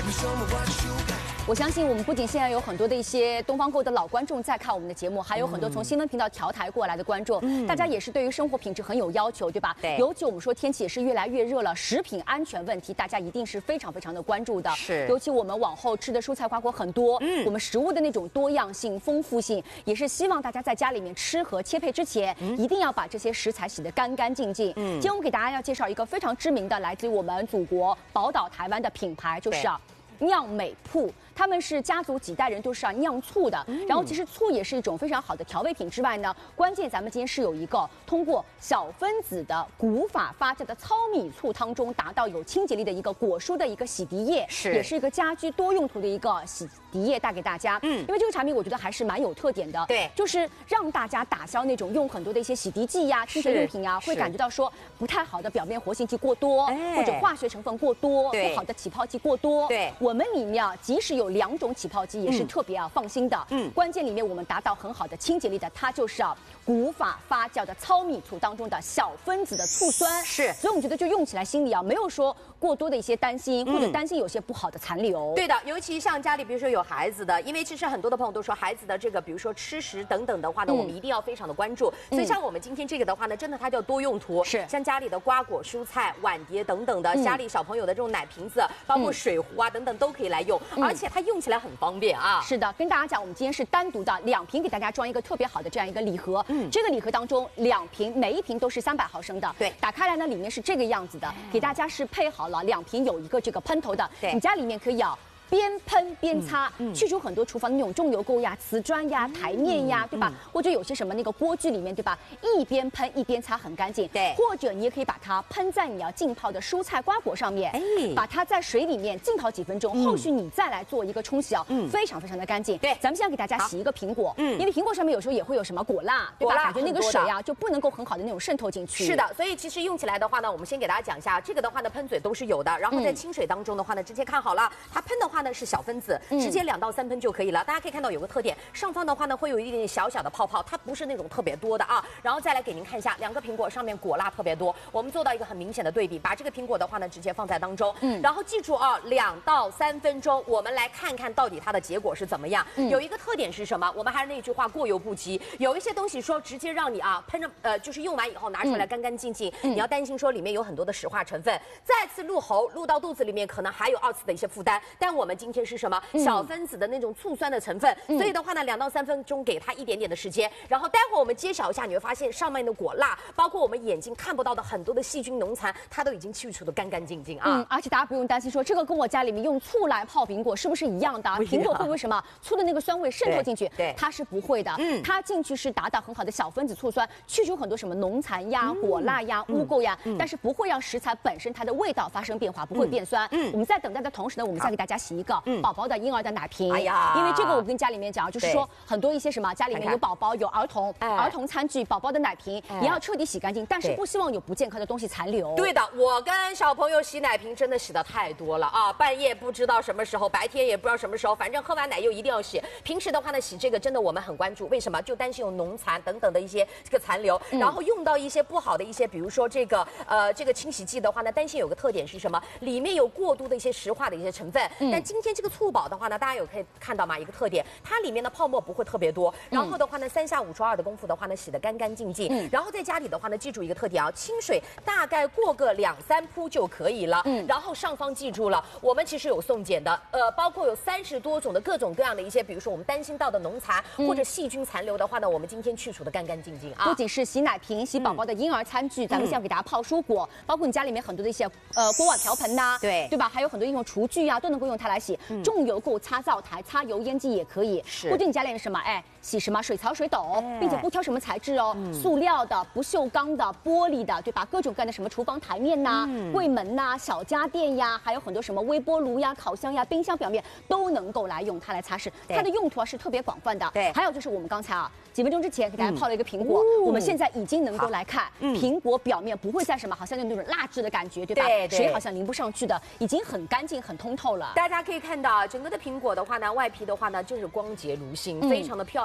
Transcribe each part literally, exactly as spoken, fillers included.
我相信我们不仅现在有很多的一些东方购的老观众在看我们的节目，还有很多从新闻频道调台过来的观众，嗯、大家也是对于生活品质很有要求，对吧？ 对。 尤其我们说天气也是越来越热了，食品安全问题大家一定是非常非常的关注的。 是。 尤其我们往后吃的蔬菜瓜果很多，嗯，我们食物的那种多样性、丰富性，也是希望大家在家里面吃和切配之前，嗯、一定要把这些食材洗得干干净净。嗯。今天我们给大家要介绍一个非常知名的来自于我们祖国宝岛台湾的品牌，就是啊。酿美铺，他们是家族几代人都是啊酿醋的，嗯、然后其实醋也是一种非常好的调味品之外呢，关键咱们今天是有一个通过小分子的古法发酵的糙米醋当中达到有清洁力的一个果蔬的一个洗涤液， 是也是一个家居多用途的一个洗涤液带给大家。嗯，因为这个产品我觉得还是蛮有特点的， 对， 就是让大家打消那种用很多的一些洗涤剂呀、清洁用品呀，会感觉到说不太好的表面活性剂过多，哎、或者化学成分过多，不好的起泡剂过多， 对。 我们里面啊，即使有两种起泡剂，也是特别啊放心的。嗯，关键里面我们达到很好的清洁力的，它就是啊古法发酵的糙米醋当中的小分子的醋酸。 是， 所以我们觉得就用起来心里啊没有说过多的一些担心，或者担心有些不好的残留。 对的，尤其像家里比如说有孩子的，因为其实很多的朋友都说孩子的这个比如说吃食等等的话呢，嗯、我们一定要非常的关注。所以像我们今天这个的话呢，真的它叫多用途， 是像家里的瓜果蔬菜、碗碟等等的，嗯、家里小朋友的这种奶瓶子，包括水壶啊等等都可以来用。嗯、而且它用起来很方便啊！ 是的，跟大家讲，我们今天是单独的两瓶给大家装一个特别好的这样一个礼盒。嗯，这个礼盒当中两瓶，每一瓶都是三百毫升的。 对， 打开来呢，里面是这个样子的，给大家是配好了两瓶有一个这个喷头的。 对， 你家里面可以啊。边喷边擦，嗯嗯、去除很多厨房的那种重油垢呀、瓷砖呀、台面呀，嗯、对吧？嗯、或者有些什么那个锅具里面，对吧？一边喷一边擦很干净。 对， 或者你也可以把它喷在你要浸泡的蔬菜瓜果上面，哎，把它在水里面浸泡几分钟，嗯、后续你再来做一个冲洗啊，嗯、非常非常的干净。 对， 咱们现在给大家洗一个苹果，嗯，因为苹果上面有时候也会有什么果蜡，对吧？感觉那个水啊就不能够很好的那种渗透进去。 是的，所以其实用起来的话呢，我们先给大家讲一下，这个的话呢喷嘴都是有的，然后在清水当中的话呢，直接看好了，它喷的话呢是小分子。直接两到三喷就可以了。大家可以看到有个特点，上方的话呢会有一点点小小的泡泡，它不是那种特别多的啊。然后再来给您看一下，两个苹果上面果蜡特别多，我们做到一个很明显的对比，把这个苹果的话呢直接放在当中，嗯，然后记住啊，两到三分钟，我们来看看到底它的结果是怎么样。嗯、有一个特点是什么？我们还是那句话，过犹不及。有一些东西说直接让你啊喷着，呃，就是用完以后拿出来干干净净，嗯、你要担心说里面有很多的石化成分，再次入喉入到肚子里面，可能还有二次的一些负担。但我们今天是什么？小分子的那种醋酸的成分，嗯、所以的话呢，两到三分钟给它一点点的时间，然后待会儿我们揭晓一下，你会发现上面的果蜡，包括我们眼睛看不到的很多的细菌浓残，它都已经去除的干干净净啊。 嗯，而且大家不用担心说这个跟我家里面用醋来泡苹果是不是一样的？苹果会不会什么醋的那个酸味渗透进去？ 对， 它是不会的。嗯，它进去是达到很好的小分子醋酸，去除很多什么浓残呀、嗯、果蜡呀、污垢呀，嗯、但是不会让食材本身它的味道发生变化，不会变酸。嗯，我们在等待的同时呢，我们再给大家洗一个宝宝的婴儿的奶瓶。哎呀，因为这个我跟家里面讲，就是说很多一些什么家里面有宝宝有儿童，看看儿童餐具、宝宝的奶瓶、哎、也要彻底洗干净，但是不希望有不健康的东西残留。 对的，我跟小朋友洗奶瓶真的洗的太多了啊，半夜不知道什么时候，白天也不知道什么时候，反正喝完奶又一定要洗。平时的话呢，洗这个真的我们很关注，为什么？就担心有浓残等等的一些这个残留，嗯、然后用到一些不好的一些，比如说这个呃这个清洗剂的话呢，担心有个特点是什么？里面有过多的一些石化的一些成分。嗯、但今天这个醋宝的话呢，大家有可以看到吗？一个特点，它里面的泡沫不会特别多，然后的话呢，三下五除二的功夫的话呢，洗得干干净净。嗯、然后在家里的话呢，记住一个特点啊，清水大概过个两三扑就可以了。嗯，然后上方记住了，我们其实有送检的，呃，包括有三十多种的各种各样的一些，比如说我们担心到的浓残、嗯、或者细菌残留的话呢，我们今天去除的干干净净啊。 不仅是洗奶瓶、洗宝宝的婴儿餐具，嗯、咱们现在给大家泡蔬果，包括你家里面很多的一些呃锅碗瓢盆呐、啊， 对对吧？还有很多应用厨具啊，都能够用它来洗。嗯、重油垢擦灶台、擦油烟机也可以。是，或者你家里面什么哎，洗什么水槽、水斗，哎、并且不挑什么材质哦，嗯、塑料的、不锈钢的、玻璃的，对吧？各种各样的什么厨房台面呐、嗯、柜门呐、小家电呀，还有很多什么微波炉呀、烤箱呀、冰箱表面都能够来用它来擦拭。它的用途啊是特别广泛的。对，还有就是我们刚才啊几分钟之前给大家泡了一个苹果，嗯、我们现在已经能够来看、嗯、苹果表面不会再什么好像那种蜡质的感觉，对吧？对对，水好像淋不上去的，已经很干净、很通透了。 大家可以看到整个的苹果的话呢，外皮的话呢就是光洁如新，嗯、非常的漂亮。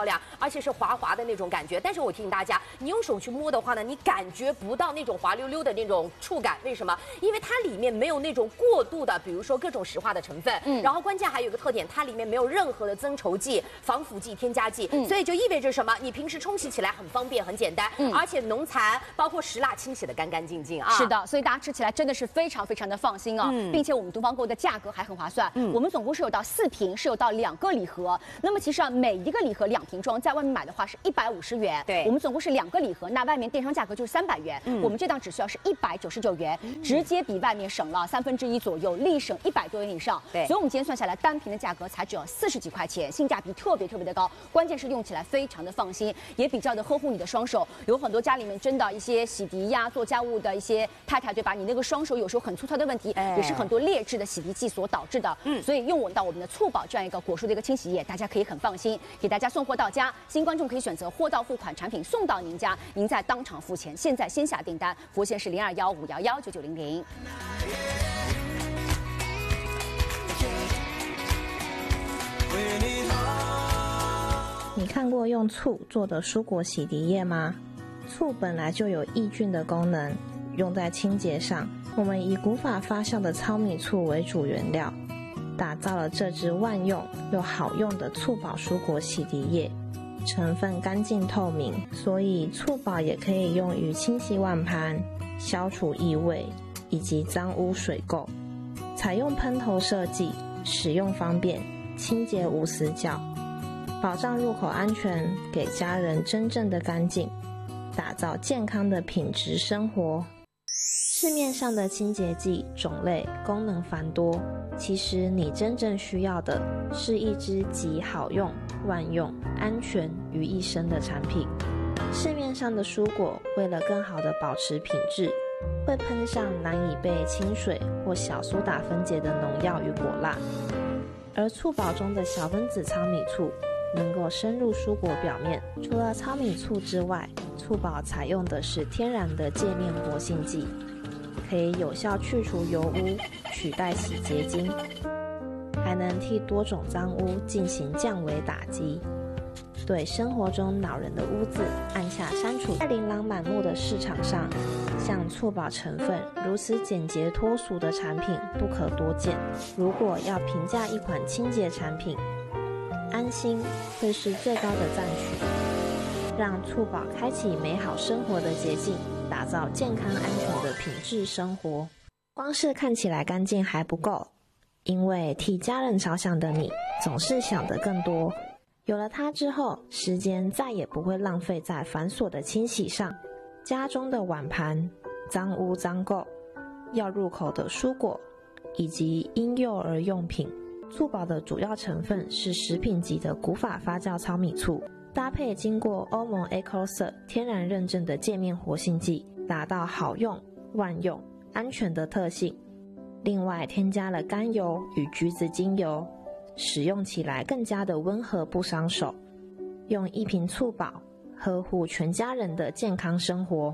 亮，而且是滑滑的那种感觉。但是我提醒大家，你用手去摸的话呢，你感觉不到那种滑溜溜的那种触感。为什么？因为它里面没有那种过度的，比如说各种石化的成分。嗯。然后关键还有一个特点，它里面没有任何的增稠剂、防腐剂、添加剂。嗯。所以就意味着什么？你平时冲洗起来很方便、很简单，嗯、而且浓残包括石蜡清洗的干干净净啊。 是的，所以大家吃起来真的是非常非常的放心啊，嗯、并且我们东方购的价格还很划算。嗯。我们总共是有到四瓶，是有到两个礼盒。那么其实啊，每一个礼盒两瓶装，在外面买的话是一百五十元。 对。 我们总共是两个礼盒，那外面电商价格就是三百元。嗯。我们这档只需要是一百九十九元，嗯、直接比外面省了三分之一左右，立省一百多元以上。 对。 所以我们今天算下来，单瓶的价格才只要四十几块钱，性价比特别特别的高。关键是用起来非常的放心，也比较的呵护你的双手。有很多家里面真的一些洗涤呀、做家务的一些太太，对吧？你那个双手有时候很粗糙的问题，哎、也是很多劣质的洗涤剂所导致的。嗯。所以用我到我们的促宝这样一个果蔬的一个清洗液，大家可以很放心，给大家送货到家。新观众可以选择货到付款，产品送到您家，您在当场付钱。现在先下订单，服务线是零二幺五幺幺九九零零。 你看过用醋做的蔬果洗涤液吗？醋本来就有抑菌的功能，用在清洁上，我们以古法发酵的糙米醋为主原料，打造了这支万用又好用的促宝蔬果洗涤液。成分干净透明，所以促宝也可以用于清洗碗盘、消除异味以及脏污水垢。采用喷头设计，使用方便，清洁无死角，保障入口安全，给家人真正的干净，打造健康的品质生活。市面上的清洁剂种类功能繁多，其实你真正需要的是一支集好用、万用、安全于一身的产品。市面上的蔬果为了更好的保持品质，会喷上难以被清水或小苏打分解的农药与果蜡，而促宝中的小分子糙米醋能够深入蔬果表面。除了糙米醋之外，促宝采用的是天然的界面活性剂，可以有效去除油污，取代洗洁精，还能替多种脏污进行降维打击，对生活中恼人的污渍按下删除。在琳琅满目的市场上，像促宝成分如此简洁脱俗的产品不可多见。如果要评价一款清洁产品，安心会是最高的赞许。让促宝开启美好生活的捷径，打造健康安全的品质生活。光是看起来干净还不够，因为替家人着想的你总是想得更多。有了它之后，时间再也不会浪费在繁琐的清洗上。家中的碗盘、脏污脏垢、要入口的蔬果以及婴幼儿用品，促宝的主要成分是食品级的古法发酵糙米醋，搭配经过欧盟 Ecocer 天然认证的界面活性剂，达到好用、万用、安全的特性。另外添加了甘油与橘子精油，使用起来更加的温和不伤手。用一瓶促宝呵护全家人的健康生活。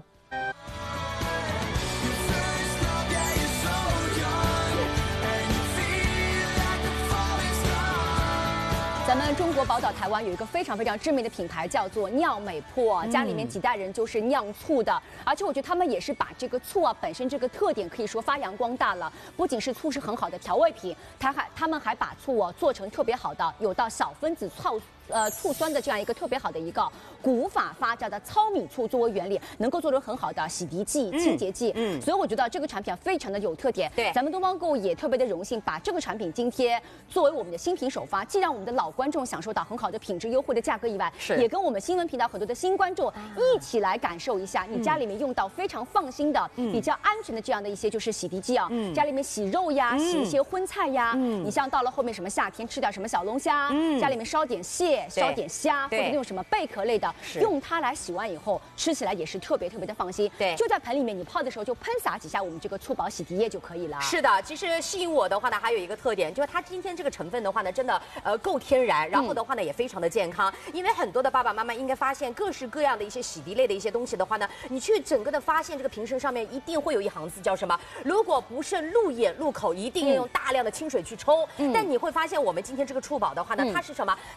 咱们中国宝岛台湾有一个非常非常知名的品牌，叫做酿美铺，家里面几代人就是酿醋的，而且我觉得他们也是把这个醋啊本身这个特点可以说发扬光大了。不仅是醋是很好的调味品，他还他们还把醋啊做成特别好的，有到小分子醋呃醋酸的这样一个特别好的一个古法发酵的糙米醋作为原理，能够做成很好的洗涤剂、清洁剂。嗯，所以我觉得这个产品啊非常的有特点。 对， 咱们东方购也特别的荣幸，把这个产品今天作为我们的新品首发，既让我们的老观众享受到很好的品质优惠的价格以外， 是也跟我们新闻频道很多的新观众一起来感受一下，你家里面用到非常放心的、嗯、比较安全的这样的一些就是洗涤剂啊，嗯、家里面洗肉呀、嗯、洗一些荤菜呀，嗯、你像到了后面什么夏天吃点什么小龙虾，嗯、家里面烧点蟹、烧点虾，或者用什么贝壳类的，用它来洗完以后吃起来也是特别特别的放心。 对， 就在盆里面你泡的时候就喷洒几下我们这个促宝洗涤液就可以了。 是的，其实吸引我的话呢，还有一个特点，就是它今天这个成分的话呢，真的呃够天然，然后的话呢、嗯、也非常的健康。因为很多的爸爸妈妈应该发现，各式各样的一些洗涤类的一些东西的话呢，你去整个的发现这个瓶身上面一定会有一行字叫什么？如果不慎入眼入口，一定要用大量的清水去冲。嗯、但你会发现，我们今天这个促宝的话呢，嗯、它是什么？它是有六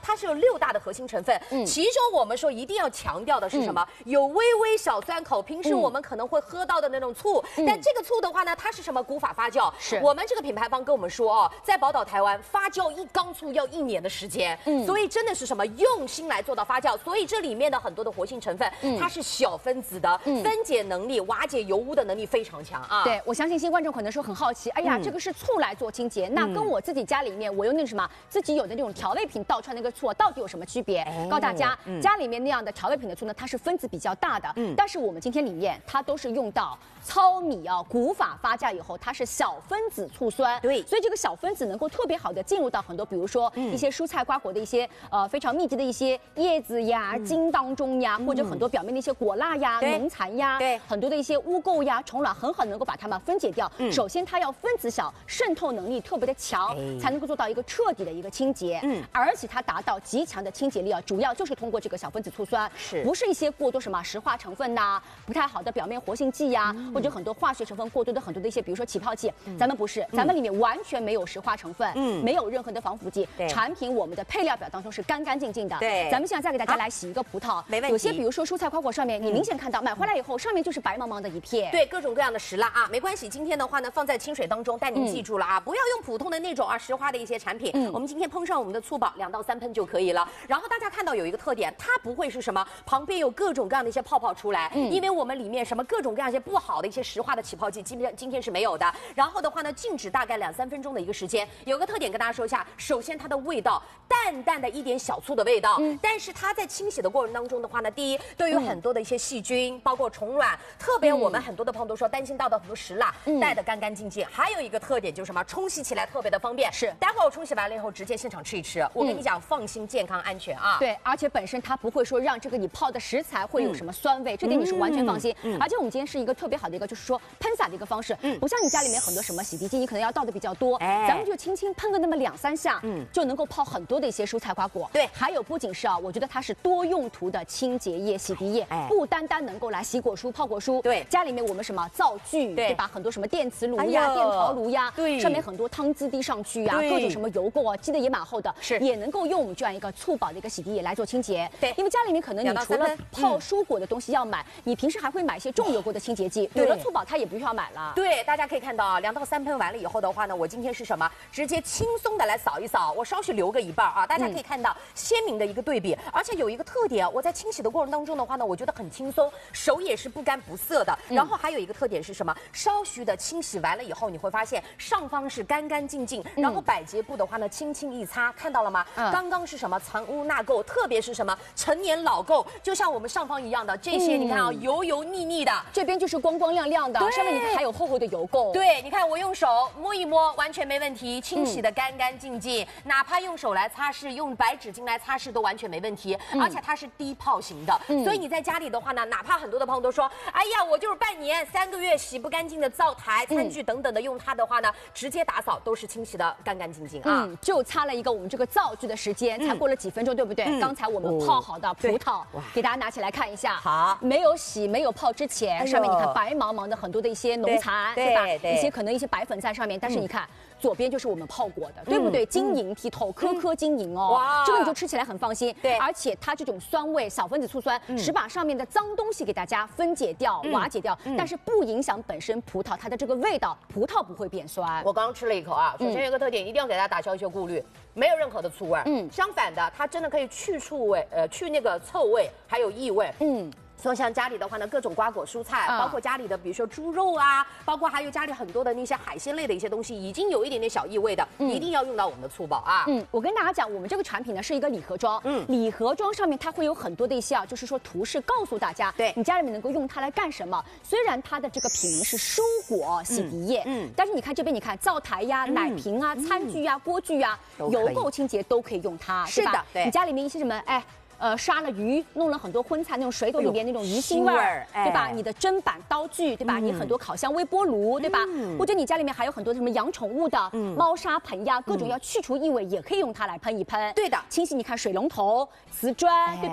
六大的核心成分，嗯，其中我们说一定要强调的是什么？嗯、有微微小酸口，平时我们可能会喝到的那种醋，嗯、但这个醋的话呢，它是什么？古法发酵。是我们这个品牌方跟我们说哦，在宝岛台湾发酵一缸醋要一年的时间，嗯，所以真的是什么用心来做到发酵，所以这里面的很多的活性成分，嗯、它是小分子的，嗯、分解能力、瓦解油污的能力非常强啊。 对，我相信一些观众可能说很好奇，哎呀，嗯、这个是醋来做清洁，那跟我自己家里面我用那个什么自己有的那种调味品倒出来那个醋到底有什么区别？哎、告诉大家，嗯、家里面那样的调味品的醋呢，它是分子比较大的，嗯，但是我们今天里面它都是用到糙米啊古法发酵以后，它是小分子醋酸， 对， 所以这个小分子能够特别好的进入到很多，比如说一些蔬菜瓜果的一些呃非常密集的一些叶子呀、嗯、茎当中呀，嗯、或者很多表面的一些果蜡呀、农残呀，对，很多的一些污垢呀、虫卵，很好能够把它们分解掉。嗯、首先它要分子小，渗透能力特别的强，哎、才能够做到一个彻底的一个清洁。嗯，而且它达到极强的清洁力啊，主要就是通过这个小分子醋酸，是不是一些过多什么石化成分呐、啊、不太好的表面活性剂呀、啊，嗯、或者很多化学成分过多的很多的一些，比如说起泡剂，嗯、咱们不是，咱们里面完全没有石化成分，嗯，没有任何的防腐剂，产品我们的配料表当中是干干净净的。对，咱们现在再给大家来洗一个葡萄，没问题。有些比如说蔬菜瓜果上面，你明显看到买回来以后上面就是白茫茫的一片， 对，各种各样的石蜡啊，没关系。今天的话呢，放在清水当中，但您记住了啊，嗯、不要用普通的那种啊石化的一些产品。嗯，我们今天碰上我们的醋宝，两到三喷就可以了。然后大家看到有一个特点，它不会是什么旁边有各种各样的一些泡泡出来，嗯，因为我们里面什么各种各样一些不好的一些石化的起泡剂，基本上今天是没有的。然后的话呢，静止大概两三分钟的一个时间。有个特点跟大家说一下，首先它的味道淡淡的一点小醋的味道，嗯，但是它在清洗的过程当中的话呢，第一对于很多的一些细菌，嗯、包括虫卵，特别我们很多的朋友都说担心到的很多石蜡，嗯、带的干干净净。还有一个特点就是什么，冲洗起来特别的方便。是，待会儿我冲洗完了以后直接现场吃一吃，我跟你讲，放心、健康、安全啊。 对，而且本身它不会说让这个你泡的食材会有什么酸味，嗯、这点你是完全放心。嗯、而且我们今天是一个特别好的一个，就是说喷洒的一个方式，嗯、不像你家里面很多什么洗涤剂，你可能要倒的比较多，哎、咱们就轻轻喷个那么两三下，嗯，就能够泡很多的一些蔬菜瓜果。对，还有不仅是啊，我觉得它是多用途的清洁液、洗涤液，哎、不单单能够来洗果蔬、泡果蔬。对，家里面我们什么灶具，对吧？很多什么电磁炉呀、哎、电陶炉呀，对，上面很多汤渍滴上去呀，各种什么油垢啊，积的也蛮厚的，是，也能够用我们这样一个醋宝的一个洗涤液来做清洁。对，因为家里面可能你除了泡蔬果的东西要买，嗯、你平时还会买一些重油过的清洁剂，有了醋宝它也不需要买了。 对，大家可以看到啊，两到三喷完了以后的话呢，我今天是什么？直接轻松的来扫一扫，我稍许留个一半啊，大家可以看到鲜明的一个对比，而且有一个特点，我在清洗的过程当中的话呢，我觉得很轻松，手也是不干不涩的。然后还有一个特点是什么？稍许的清洗完了以后，你会发现上方是干干净净，然后百洁布的话呢，轻轻一擦，看到了吗？嗯、刚刚是什么藏污纳垢，特别是什么陈年老垢，就像我们上方一样的这些，你看啊，嗯、油油腻腻的， 这边就是光光亮亮的，上面你看还有厚厚的油垢。 对，你看我用手摸一摸，完全没问题，清洗的干干净净，嗯、哪怕用手来擦拭，用白纸巾来擦拭都完全没问题，嗯、而且它是低泡型的，嗯、所以你在家里的话呢，哪怕很多的朋友都说，哎呀，我就是半年、三个月洗不干净的灶台、餐具等等的，用它的话呢，直接打扫都是清洗的干干净净啊。 嗯，就擦了一个我们这个灶具的时间，才过了几分钟，对不对？嗯、刚才我们泡好的葡萄，哦、给大家拿起来看一下。好，没有洗、没有泡之前，哎、上面你看白茫茫的很多的一些农残，对, 对吧？对一些可能一些白粉在上面，但是你看。嗯左边就是我们泡过的，对不对？晶莹剔透，颗颗晶莹哦。哇，这个你就吃起来很放心。对，而且它这种酸味，小分子醋酸，是把上面的脏东西给大家分解掉、瓦解掉，但是不影响本身葡萄它的这个味道，葡萄不会变酸。 我刚刚吃了一口啊，首先有一个特点，一定要给大家打消一些顾虑，没有任何的醋味。嗯，相反的，它真的可以去醋味，呃，去那个臭味，还有异味。嗯。所以像家里的话呢，各种瓜果蔬菜，包括家里的，比如说猪肉啊，包括还有家里很多的那些海鲜类的一些东西，已经有一点点小异味的，嗯、一定要用到我们的醋宝啊。 嗯，我跟大家讲，我们这个产品呢是一个礼盒装，嗯，礼盒装上面它会有很多的一些啊，就是说图示告诉大家，对你家里面能够用它来干什么。虽然它的这个品名是蔬果洗涤液，嗯，嗯但是你看这边，你看灶台呀、嗯、奶瓶啊、餐具呀、锅具呀、油垢清洁都可以用它，是的，对你家里面一些什么，哎。呃，杀了鱼，弄了很多荤菜，那种水斗里面那种鱼腥味儿，哎、对吧？你的砧板、刀具，对吧？嗯、你很多烤箱、微波炉，对吧？嗯、或者你家里面还有很多什么养宠物的，嗯、猫砂盆呀，各种要去除异味，也可以用它来喷一喷。对的，清洗你看水龙头、瓷砖，哎、对吧？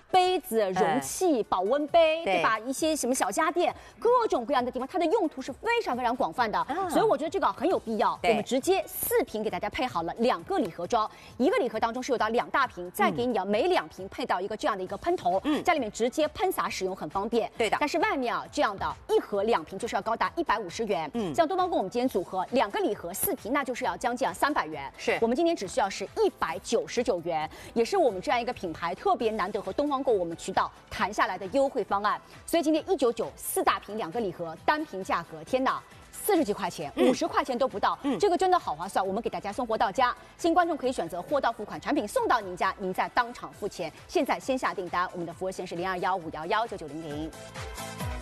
杯子、容器、保温杯，对吧？一些什么小家电，各种各样的地方，它的用途是非常非常广泛的。所以我觉得这个很有必要。我们直接四瓶给大家配好了两个礼盒装，一个礼盒当中是有到两大瓶，再给你啊每两瓶配到一个这样的一个喷头，嗯，在里面直接喷洒使用很方便。 对的。 但是外面啊这样的一盒两瓶就是要高达一百五十元，嗯，像东方宫我们今天组合两个礼盒四瓶，那就是要将近啊三百元。 是我们今天只需要是一百九十九元，也是我们这样一个品牌特别难得和东方购我们渠道谈下来的优惠方案。所以今天一九九四大瓶两个礼盒单瓶价格，天哪！四十几块钱，五十块钱都不到，嗯，这个真的好划算。我们给大家送货到家，新观众可以选择货到付款，产品送到您家，您再当场付钱。现在先下订单，我们的服务线是零二幺五幺幺九九零零。